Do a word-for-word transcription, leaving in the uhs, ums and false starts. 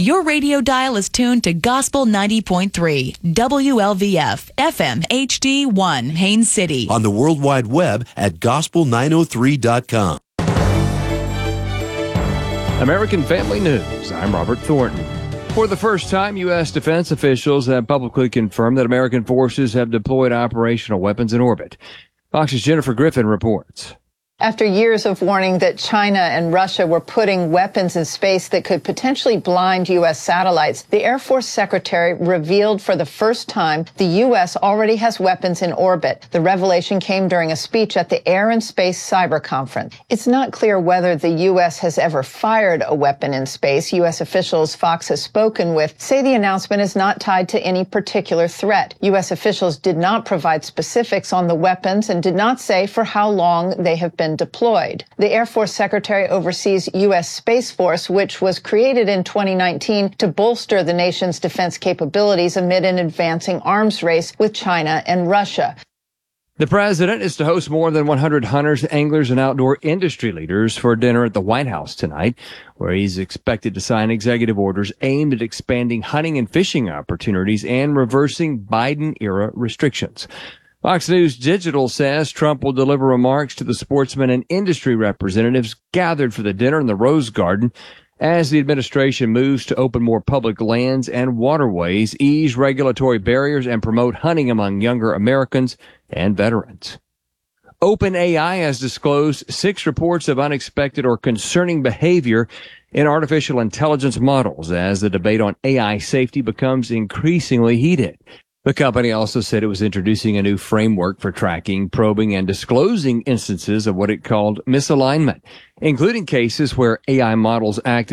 Your radio dial is tuned to Gospel ninety point three, W L V F, F M H D one, Haines City. On the World Wide Web at gospel nine oh three dot com. American Family News. I'm Robert Thornton. For the first time, U S defense officials have publicly confirmed that American forces have deployed operational weapons in orbit. Fox's Jennifer Griffin reports. After years of warning that China and Russia were putting weapons in space that could potentially blind U S satellites, the Air Force Secretary revealed for the first time the U S already has weapons in orbit. The revelation came during a speech at the Air and Space Cyber Conference. It's not clear whether the U S has ever fired a weapon in space. U S officials Fox has spoken with say the announcement is not tied to any particular threat. U S officials did not provide specifics on the weapons and did not say for how long they have been deployed. The Air Force Secretary oversees U S Space Force, which was created in twenty nineteen to bolster the nation's defense capabilities amid an advancing arms race with China and Russia. The president is to host more than one hundred hunters, anglers, and outdoor industry leaders for dinner at the White House tonight, where he's expected to sign executive orders aimed at expanding hunting and fishing opportunities and reversing Biden-era restrictions. Fox News Digital says Trump will deliver remarks to the sportsmen and industry representatives gathered for the dinner in the Rose Garden as the administration moves to open more public lands and waterways, ease regulatory barriers, and promote hunting among younger Americans and veterans. OpenAI has disclosed six reports of unexpected or concerning behavior in artificial intelligence models as the debate on A I safety becomes increasingly heated. The company also said it was introducing a new framework for tracking, probing, and disclosing instances of what it called misalignment, including cases where A I models act